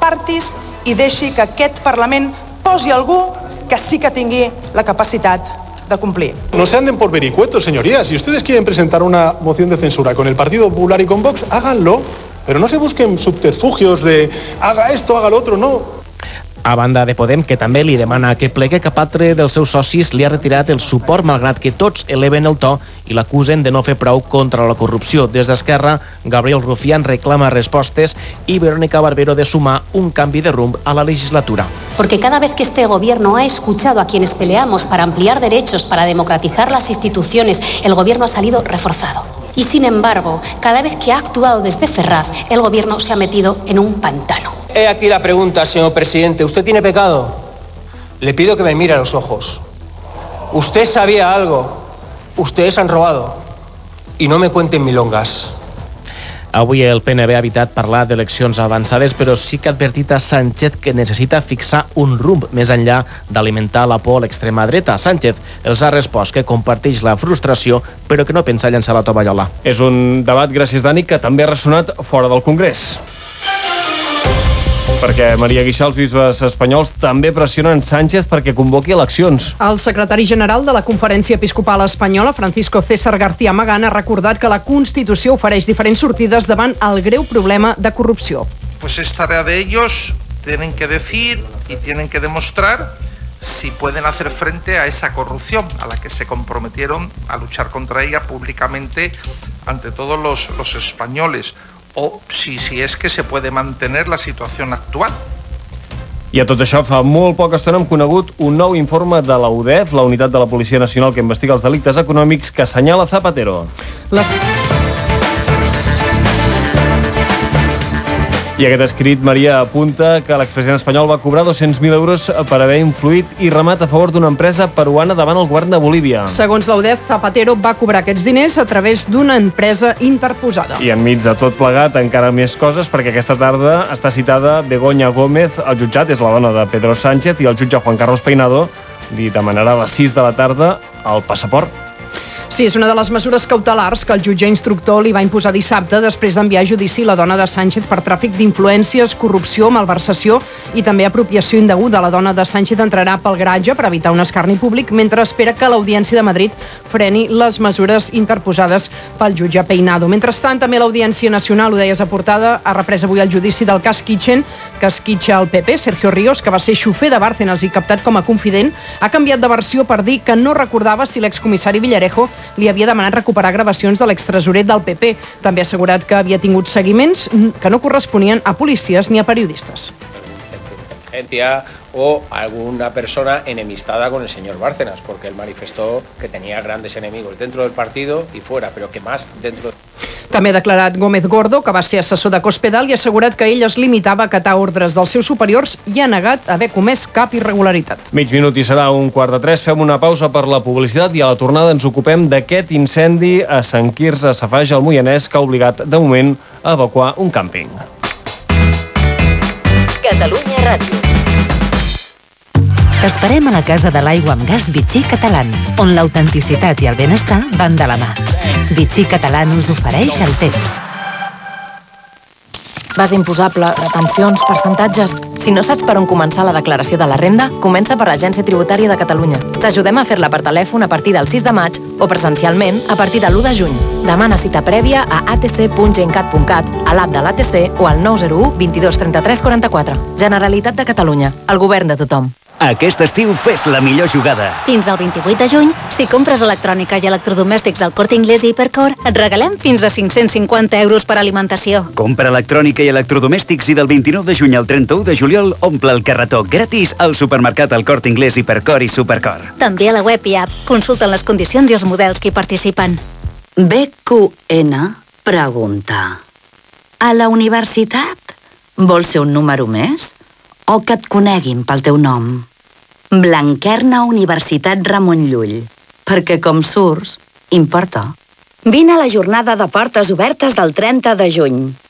apartis i deixi que aquest Parlament posi algú que sí que tingui la capacitat de cumplir. No se anden por vericuetos, señorías. Si ustedes quieren presentar una moción de censura con el Partido Popular y con Vox, háganlo. Pero no se busquen subterfugios de haga esto, haga lo otro, no. A banda de Podem, que també li demana que plegui, cap altre dels seus socis li ha retirat el suport, malgrat que tots eleven el to i l'acusen de no fer prou contra la corrupció. Des d'Esquerra, Gabriel Rufián reclama respostes i Verónica Barbero de sumar un canvi de rumb a la legislatura. Porque cada vez que este gobierno ha escuchado a quienes peleamos para ampliar derechos, para democratizar las instituciones, el gobierno ha salido reforzado. Y sin embargo, cada vez que ha actuado desde Ferraz, el gobierno se ha metido en un pantano. He aquí la pregunta, señor presidente. ¿Usted tiene pecado? Le pido que me mire a los ojos. ¿Usted sabía algo? Ustedes han robado. Y no me cuenten milongas. Avui el PNB ha evitat parlar d'eleccions avançades, però sí que ha advertit a Sánchez que necessita fixar un rumb més enllà d'alimentar la por a l'extrema dreta. Sánchez els ha respost que comparteix la frustració, però que no pensa llançar la tovallola. És un debat, gràcies Dani, que també ha ressonat fora del Congrés. Perquè Maria Guixà, els bisbes espanyols també pressionen Sánchez perquè convoqui eleccions. El secretari general de la Conferència Episcopal Espanyola, Francisco César García Magán, ha recordat que la Constitució ofereix diferents sortides davant el greu problema de corrupció. Pues es tarea de ellos, tienen que decir y tienen que demostrar si pueden hacer frente a esa corrupción a la que se comprometieron a luchar contra ella públicamente ante todos los españoles. O si és que se puede mantener la situació actual. I a tot això, fa molt poca estona hem conegut un nou informe de la UDEF, la Unitat de la Policia Nacional que investiga els delictes econòmics, que assenyala Zapatero. I aquest escrit, Maria, apunta que l'expresident espanyol va cobrar 200.000 euros per haver influït i remat a favor d'una empresa peruana davant el govern de Bolívia. Segons la UDEF, Zapatero va cobrar aquests diners a través d'una empresa interposada. I enmig de tot plegat, encara més coses, perquè aquesta tarda està citada Begoña Gómez al jutjat, és la dona de Pedro Sánchez, i el jutge Juan Carlos Peinado li demanarà a les 6 de la tarda el passaport. Sí, és una de les mesures cautelars que el jutge instructor li va imposar dissabte després d'enviar a judici la dona de Sánchez per tràfic d'influències, corrupció, malversació i també apropiació indeguda. La dona de Sánchez entrarà pel garatge per evitar un escarni públic mentre espera que l'Audiència de Madrid freni les mesures interposades pel jutge Peinado. Mentrestant, també l'Audiència Nacional, ho deies a portada, ha reprès avui el judici del cas Kitchen, que esquitxa el PP. Sergio Ríos, que va ser xofer de Bárcenas i captat com a confident, ha canviat de versió per dir que no recordava si l'excomissari Villarejo li havia demanat recuperar gravacions de l'extresorer del PP. També ha assegurat que havia tingut seguiments que no corresponien a policies ni a periodistas. O alguna persona enemistada con el señor Bárcenas, porque él manifestó que tenía grandes enemigos dentro del partido y fuera, pero que más dentro. També ha declarat Gómez Gordo, que va ser assessor de Cospedal, i ha assegurat que ell es limitava a acatar ordres dels seus superiors i ha negat haver comès cap irregularitat. Mig minut i serà 2:45. Fem una pausa per la publicitat i a la tornada ens ocupem d'aquest incendi a Sant Quirze Safaja, al Moianès, que ha obligat, de moment, a evacuar un càmping. Catalunya Ràdio. T'esperem a la Casa de l'Aigua amb Gas Vichy Catalán, on l'autenticitat i el benestar van de la mà. Vichy Catalán us ofereix el temps. Base imposable, retencions, percentatges... Si no saps per on començar la declaració de la renda, comença per l'Agència Tributària de Catalunya. T'ajudem a fer-la per telèfon a partir del 6 de maig o presencialment a partir de l'1 de juny. Demana cita prèvia a atc.gencat.cat, a l'app de l'ATC o al 901 22 33 44. Generalitat de Catalunya, el govern de tothom. Aquest estiu fes la millor jugada. Fins al 28 de juny, si compres electrònica i electrodomèstics al Corte Inglés i Hipercor, et regalem fins a 550 euros per alimentació. Compra electrònica i electrodomèstics i del 29 de juny al 31 de juliol omple el carretó gratis al supermercat El Corte Inglés, Hipercor i Supercor. També a la web i app. Consulten les condicions i els models que hi participen. BQN pregunta: a la universitat vols ser un número més? O que et coneguin pel teu nom? Blanquerna Universitat Ramon Llull. Perquè com surts, importa. Vine a la jornada de portes obertes del 30 de juny.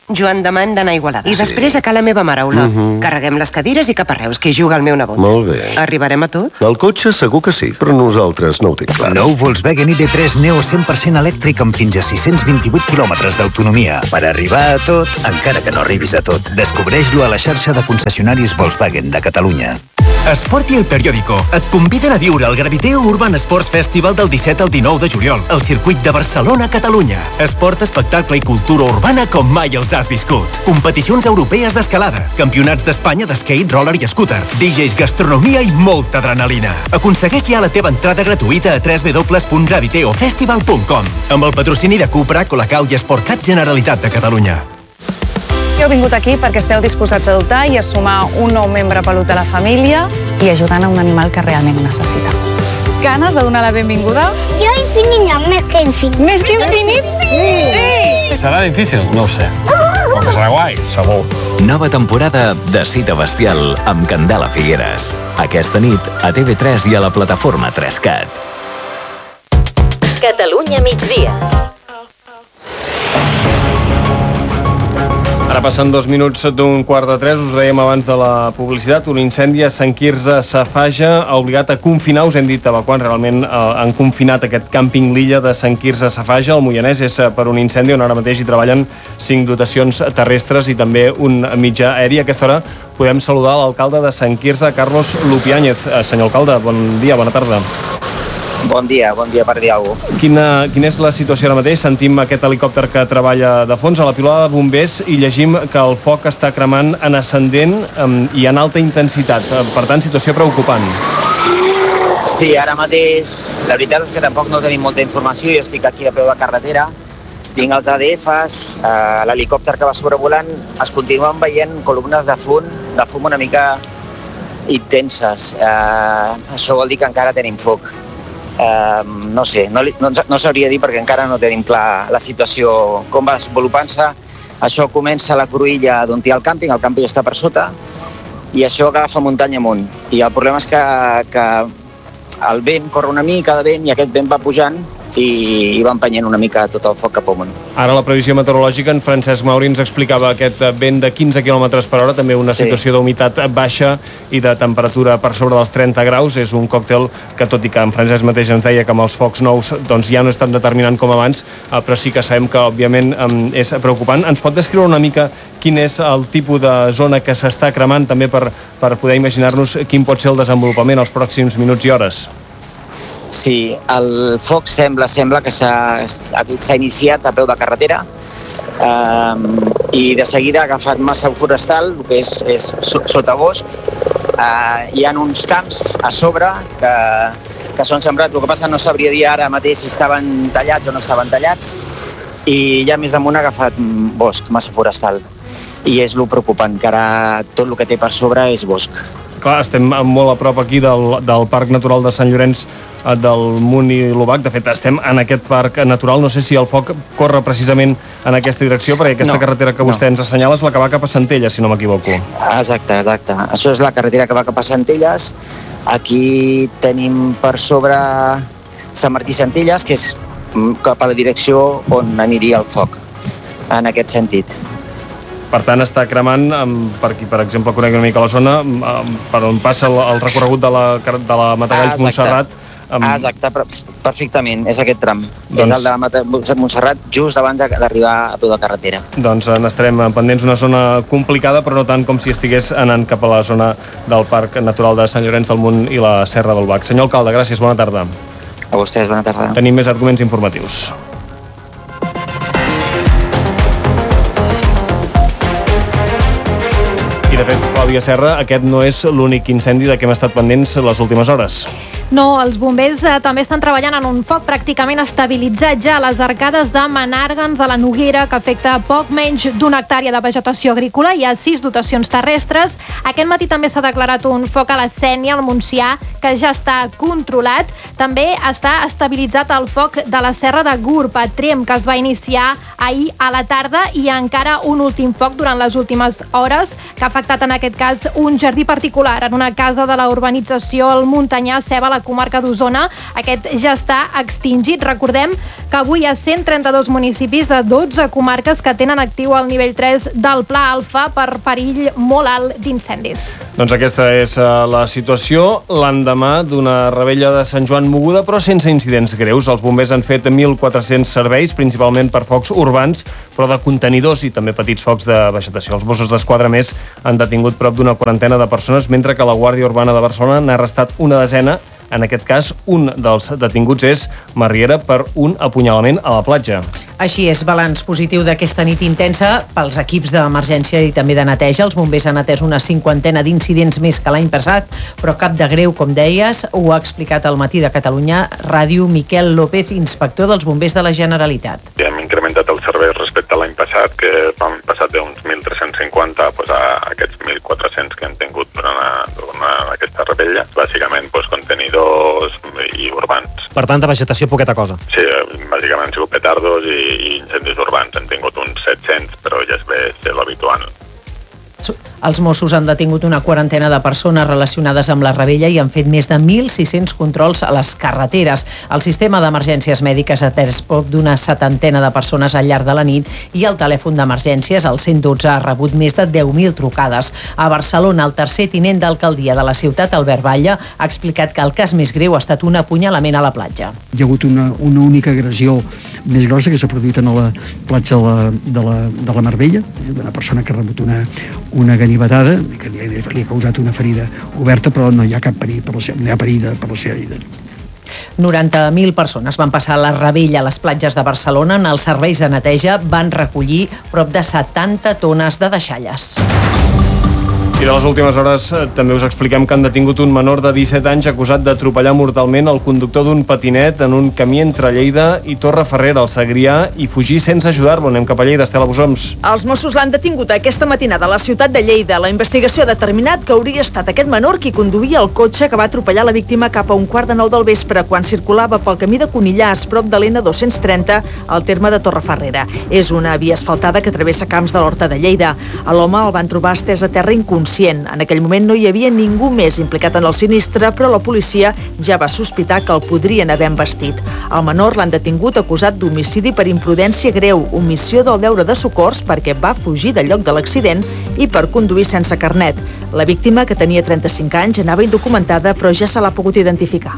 Joan, demà hem d'anar a Igualada. I després a la meva mare, Ola. Carreguem les cadires i cap a Reus, que hi juga el meu nebot. Molt bé. Arribarem a tot? El cotxe segur que sí, però nosaltres no ho tinc clar. Nou Volkswagen ID3 Neo 100% elèctric amb fins a 628 quilòmetres d'autonomia. Per arribar a tot, encara que no arribis a tot. Descobreix-lo a la xarxa de concessionaris Volkswagen de Catalunya. Esport i El Periódico et conviden a viure el Graviteo Urban Sports Festival del 17 al 19 de juliol al circuit de Barcelona, Catalunya. Esport, espectacle i cultura urbana com mai els has viscut. Competicions europees d'escalada, campionats d'Espanya d'skate, roller i scooter, DJs, gastronomia i molta adrenalina. Aconsegueix ja la teva entrada gratuïta a www.graviteofestival.com amb el patrocini de Cupra, Colacau i Sportcat Generalitat de Catalunya. Heu vingut aquí perquè esteu disposats a adoptar i a sumar un nou membre pelut a la família i ajudant a un animal que realment ho necessita. Ganes de donar la benvinguda? Jo infinit no, més que infinit. Més que infinit? Sí! Serà difícil? No ho sé. Però que serà guai, segur. Nova temporada de Cita Bestial amb Candela Figueres. Aquesta nit a TV3 i a la plataforma 3CAT. Catalunya migdia. Ara passen 2 minuts d'2:45, us dèiem abans de la publicitat, un incendi a Sant Quirze Safaja ha obligat a confinar, us hem dit evacuant, realment han confinat aquest càmping L'Illa de Sant Quirze Safaja, el Moianès, és per un incendi on ara mateix hi treballen 5 dotacions terrestres i també un mitjà aeri. A aquesta hora podem saludar l'alcalde de Sant Quirze, Carlos Lupiáñez. Senyor alcalde, bon dia, bona tarda. Bon dia per dir alguna cosa. Quina és la situació ara mateix? Sentim aquest helicòpter que treballa de fons a la piulada de bombers i llegim que el foc està cremant en ascendent i en alta intensitat. Per tant, situació preocupant. Sí, ara mateix, la veritat és que tampoc no tenim molta informació. Jo estic aquí a peu de carretera, tinc els ADFs, l'helicòpter que va sobrevolant, es continuen veient columnes de fum una mica intenses. Això vol dir que encara tenim foc. No sé, no sabria dir perquè encara no tenim clar la situació, com va desenvolupant-se. Això comença a la cruïlla d'on hi ha el càmping està per sota, i això agafa muntanya amunt. I el problema és que el vent corre una mica de vent i aquest vent va pujant i va empenyent una mica tot el foc cap amunt. Ara la previsió meteorològica, en Francesc Mauri ens explicava aquest vent de 15 km/h, també una situació d'humitat baixa i de temperatura per sobre dels 30 graus. És un còctel que, tot i que en Francesc mateix ens deia que amb els focs nous doncs ja no és tan determinant com abans, però sí que sabem que òbviament és preocupant. Ens pot descriure una mica quin és el tipus de zona que s'està cremant, també per poder imaginar-nos quin pot ser el desenvolupament els pròxims minuts i hores? Sí, el foc sembla que s'ha iniciat a peu de carretera i de seguida ha agafat massa forestal, el que és sotabosc. Hi ha uns camps a sobre que són sembrats, el que passa no sabria dir ara mateix si estaven tallats o no estaven tallats, i ja més amunt ha agafat bosc, massa forestal. I és el preocupant, que ara tot el que té per sobre és bosc. Clar, estem molt a prop aquí del Parc Natural de Sant Llorenç del Munt i l'Obac. De fet, estem en aquest parc natural. No sé si el foc corre precisament en aquesta direcció, perquè aquesta carretera que vostè ens assenyala és la que va cap a Centelles, si no m'equivoco. Exacte. Això és la carretera que va cap a Centelles. Aquí tenim per sobre Sant Martí Centelles, que és cap a la direcció on aniria el foc, en aquest sentit. Per tant, està cremant, per qui, per exemple, conec una mica la zona, per on passa el recorregut de la Matagalls-Montserrat. Exacte, perfectament, és aquest tram. És el de la Montserrat, just abans d'arribar a peu de carretera. Doncs n'estarem pendents, una zona complicada, però no tant com si estigués anant cap a la zona del Parc Natural de Sant Llorenç del Munt i la Serra del Bac. Senyor alcalde, gràcies, bona tarda. A vostès, bona tarda. Tenim més arguments informatius. I de fet, Clàudia Serra, aquest no és l'únic incendi de què hem estat pendents les últimes hores. No, els bombers també estan treballant en un foc pràcticament estabilitzat ja a les arcades de Menàrguens, a la Noguera, que afecta poc menys d'una hectàrea de vegetació agrícola. Hi ha 6 dotacions terrestres. Aquest matí també s'ha declarat un foc a la Sénia, al Montsià, que ja està controlat. També està estabilitzat el foc de la Serra de Gurb, a Tremp, que es va iniciar ahir a la tarda, i encara un últim foc durant les últimes hores, que ha afectat en aquest cas un jardí particular en una casa de la urbanització El Muntanyà, Ceba, la comarca d'Osona. Aquest ja està extingit. Recordem que avui hi ha 132 municipis de 12 comarques que tenen actiu el nivell 3 del Pla Alfa per perill molt alt d'incendis. Doncs aquesta és la situació l'endemà d'una rebella de Sant Joan moguda, però sense incidents greus. Els bombers han fet 1.400 serveis, principalment per focs urbans, però de contenidors i també petits focs de vegetació. Els Mossos d'Esquadra, més, han detingut prop d'una quarantena de persones, mentre que la Guàrdia Urbana de Barcelona n'ha arrestat una desena. En aquest cas, un dels detinguts és Marriera per un apunyalament a la platja. Així és, balanç positiu d'aquesta nit intensa pels equips d'emergència i també de neteja. Els bombers han atès una 50 d'incidents més que l'any passat, però cap de greu, com deies. Ho ha explicat al Matí de Catalunya Ràdio Miquel López, inspector dels bombers de la Generalitat. Hem incrementat els serveis respecte a l'any passat, que hem passat d'uns 1.350 a aquests 1.400 que hem tingut durant aquesta rebella. Bàsicament, contenidors i urbans. Per tant, de vegetació, poqueta cosa. Sí, bàsicament han sigut petardos i incendis urbans. Hem tingut uns 700, però ja és bé ser l'habitual. Els Mossos han detingut una quarantena de persones relacionades amb la rebella i han fet més de 1.600 controls a les carreteres. El sistema d'emergències mèdiques ha atès prop d'una 70 de persones al llarg de la nit i el telèfon d'emergències, el 112, ha rebut més de 10.000 trucades. A Barcelona, el tercer tinent d'alcaldia de la ciutat, Albert Batlle, ha explicat que el cas més greu ha estat un apunyalament a la platja. Hi ha hagut una única agressió més grossa que s'ha produït a la platja de la Marbella, d'una persona que ha rebut una ganivetada, que li ha causat una ferida oberta, però no hi ha cap perill per la seva vida. 90.000 persones van passar la rebella a les platges de Barcelona. En els serveis de neteja van recollir prop de 70 tones de deixalles. I de les últimes hores també us expliquem que han detingut un menor de 17 anys acusat d'atropellar mortalment el conductor d'un patinet en un camí entre Lleida i Torrefarrera, al Segrià, i fugir sense ajudar-lo. Anem cap a Lleida, Estela Bosoms. Els Mossos l'han detingut aquesta matinada a la ciutat de Lleida. La investigació ha determinat que hauria estat aquest menor qui conduïa el cotxe que va atropellar la víctima cap a 8:45 del vespre quan circulava pel camí de Conillars, prop de l'N230, al terme de Torrefarrera. És una via asfaltada que travessa camps de l'Horta de Lleida. A l'home el van trobar estès a terra inconscient. En aquell moment no hi havia ningú més implicat en el sinistre, però la policia ja va sospitar que el podrien haver embestit. El menor l'han detingut acusat d'homicidi per imprudència greu, omissió del deure de socors perquè va fugir del lloc de l'accident i per conduir sense carnet. La víctima, que tenia 35 anys, anava indocumentada, però ja se l'ha pogut identificar.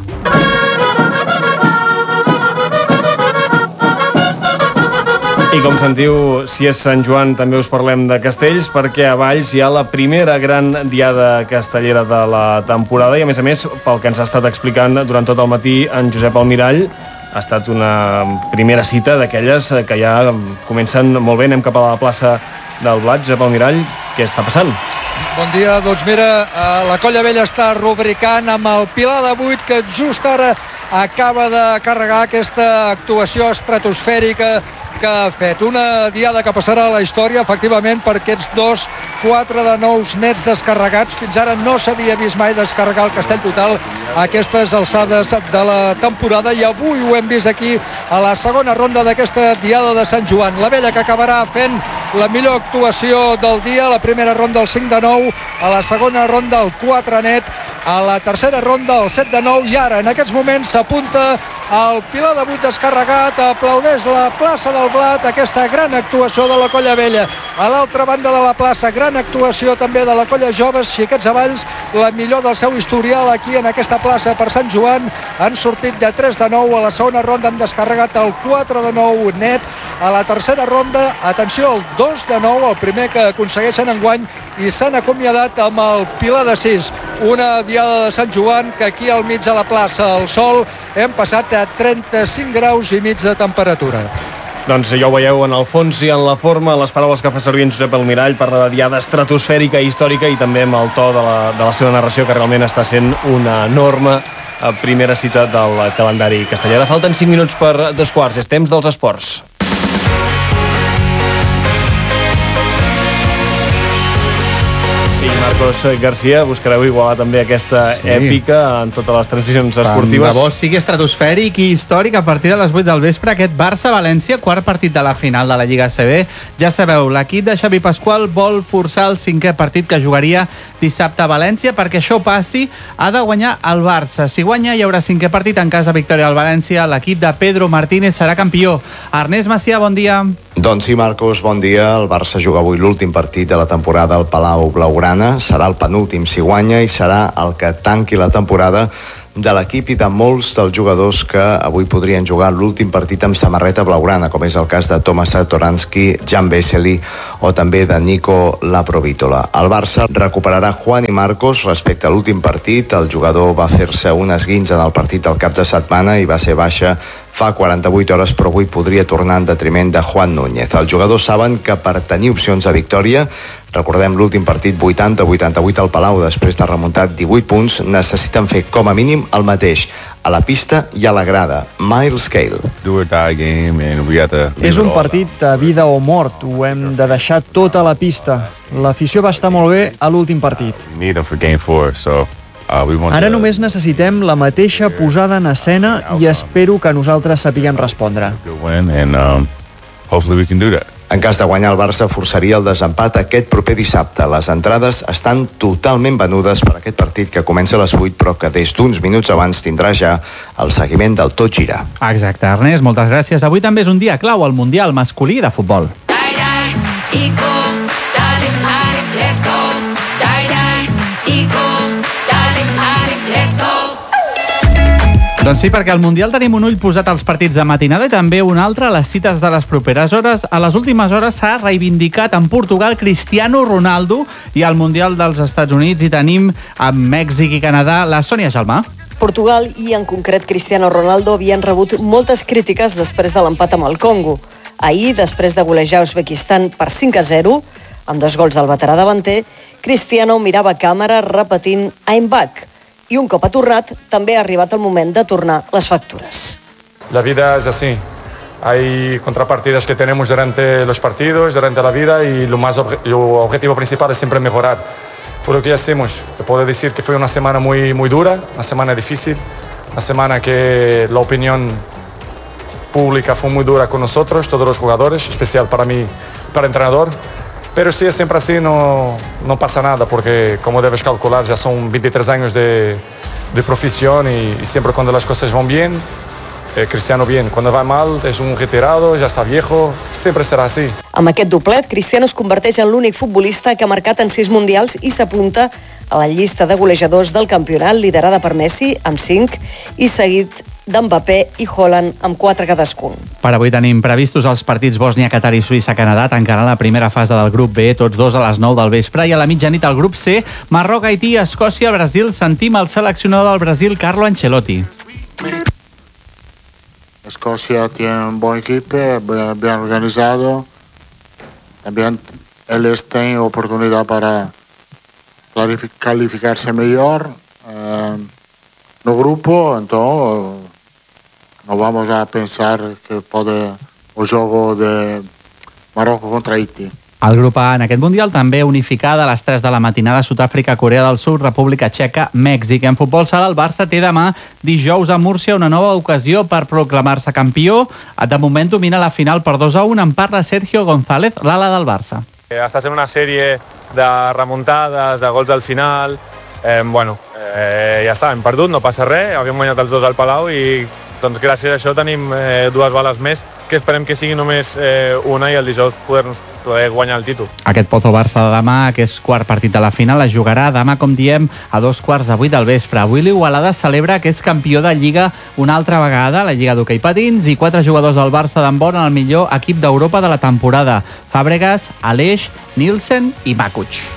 I com sentiu, si és Sant Joan, també us parlem de castells, perquè a Valls hi ha la primera gran diada castellera de la temporada i, a més, pel que ens ha estat explicant durant tot el matí en Josep Almirall, ha estat una primera cita d'aquelles que ja comencen molt bé. Anem cap a la plaça del Blat. Josep Almirall, què està passant? Bon dia, doncs mira, la Colla Vella està rubricant amb el Pilar de 8 que just ara acaba de carregar aquesta actuació estratosfèrica que ha fet. Una diada que passarà a la història, efectivament, per aquests 4 de 9 nets descarregats. Fins ara no s'havia vist mai descarregar el castell total a aquestes alçades de la temporada i avui ho hem vist aquí a la segona ronda d'aquesta diada de Sant Joan. La Vella que acabarà fent la millor actuació del dia, la primera ronda el 5 de 9, a la segona ronda el 4 net, a la tercera ronda el 7 de 9 i ara en aquests moments s'apunta el Pilar de 8 descarregat, aplaudeix la plaça del Blat, aquesta gran actuació de la Colla Vella. A l'altra banda de la plaça, gran actuació també de la Colla Joves, Xiquets Avalls, la millor del seu historial aquí en aquesta plaça per Sant Joan. Han sortit de 3 de 9, a la segona ronda han descarregat el 4 de 9 net, a la tercera ronda, atenció, el 2 de 9, el primer que aconsegueixen enguany, i s'han acomiadat amb el Pilar de 6. Una diada de Sant Joan que aquí al mig de la plaça, al sol, hem passat a 35 graus i mig de temperatura. Doncs ja ho veieu en el fons i en la forma, les paraules que fa servir en Josep Almirall, parla de diada estratosfèrica i històrica i també amb el to de la seva narració, que realment està sent una enorme primera cita del calendari castellà. Falten 5 minuts per 2:15, és temps dels esports. I Marcos García, buscareu igualar també aquesta èpica en totes les transmissions esportives. Tant de bo sigui estratosfèric i històric a partir de les 8 del vespre aquest Barça-València, quart partit de la final de la Lliga ACB. Ja sabeu, l'equip de Xavi Pasqual vol forçar el 5è partit que jugaria dissabte a València. Perquè això passi, ha de guanyar el Barça. Si guanya, hi haurà 5è partit. En cas de victòria al València, l'equip de Pedro Martínez serà campió. Ernest Macià, bon dia. Doncs sí, Marcos, bon dia. El Barça juga avui l'últim partit de la temporada al Palau Blaugrana. Serà el penúltim si guanya i serà el que tanqui la temporada de l'equip i de molts dels jugadors que avui podrien jugar l'últim partit amb samarreta blaugrana, com és el cas de Tomas Satoranski, Jan Vesely o també de Nico Laprovítola. El Barça recuperarà Juan i Marcos respecte a l'últim partit. El jugador va fer-se un esguinç en el partit del cap de setmana i va ser baixa fa 48 hores, però avui podria tornar en detriment de Juan Núñez. Els jugadors saben que per tenir opcions de victòria, recordem l'últim partit 80-88 al Palau, després de remuntar 18 punts, necessiten fer com a mínim el mateix a la pista i a la grada. Miles Cale. És un partit a vida o mort, ho hem de deixar tot a la pista. L'afició va estar molt bé a l'últim partit. Ara només necessitem la mateixa posada en escena i espero que nosaltres sapiguem respondre. En cas de guanyar, el Barça forçaria el desempat aquest proper dissabte. Les entrades estan totalment venudes per aquest partit que comença a les 8, però que des d'uns minuts abans tindrà ja el seguiment del tot gira. Exacte, Ernest, moltes gràcies. Avui també és un dia clau al Mundial masculí de futbol. Doncs sí, perquè al Mundial tenim un ull posat als partits de matinada i també un altre a les cites de les properes hores. A les últimes hores s'ha reivindicat en Portugal Cristiano Ronaldo i al Mundial dels Estats Units hi tenim a Mèxic i Canadà la Sònia Gelmà. Portugal i en concret Cristiano Ronaldo havien rebut moltes crítiques després de l'empat amb el Congo. Ahir, després de golejar Uzbekistan per 5-0, amb 2 gols del veterà davanter, Cristiano mirava a càmera repetint I'm back. I un cop ha tornat, també ha arribat el moment de tornar les factures. La vida es así. Hay contrapartidas que tenemos durante los partidos, durante la vida, y lo objetivo principal es siempre mejorar. Fue lo que hacemos. Te puedo decir que fue una semana muy dura, una semana difícil, una semana que la opinión pública fue muy dura con nosotros, todos los jugadores, especial para mí, para el entrenador. Pero si es siempre así, no pasa nada, porque como debes calcular, ya son 23 años de profesión y siempre cuando las cosas van bien, Cristiano bien. Cuando va mal, es un retirado, ya está viejo, siempre será así. Amb aquest doblet, Cristiano es converteix en l'únic futbolista que ha marcat en 6 mundials i s'apunta a la llista de golejadors del campionat, liderada per Messi, amb 5, i seguit d'Mbappé i Haaland amb 4 cadascun. Per avui tenim previstos els partits Bòsnia, Qatar i Suïssa-Canadà, tancaran la primera fase del grup B, tots dos a les 9 del vespre, i a la mitjanit al grup C, Marroc, Haití, Escòcia, Brasil. Sentim el seleccionador del Brasil, Carlo Ancelotti. Escocia tiene un buen equipo, bien organizado. También ellos tienen oportunidad para calificarse mejor no grupo, entonces no vamos a pensar que puede el juego de Marroco contra Haití. El grup A en aquest Mundial també unificada a les 3 de la matinada, Sud-àfrica, Corea del Sud, República Txeca, Mèxic. En futbol sala, el Barça té demà dijous a Múrcia una nova ocasió per proclamar-se campió. De moment domina la final per 2-1. En parla Sergio González, l'ala del Barça. Està sent una sèrie de remuntades, de gols al final. Ja està, hem perdut, no passa res. Havíem guanyat els 2 al Palau i doncs gràcies a això tenim 2 bales més, que esperem que sigui només una i el dijous poder guanyar el títol. Aquest Pozo-Barça de demà, que és quart partit de la final, es jugarà demà, com diem, a 2:15 del vespre. Avui l'Igualada celebra que és campió de Lliga una altra vegada, la Lliga d'Hoquei Patins, i 4 jugadors del Barça d'handbol en el millor equip d'Europa de la temporada: Fàbregas, Aleix, Nielsen i Makuch.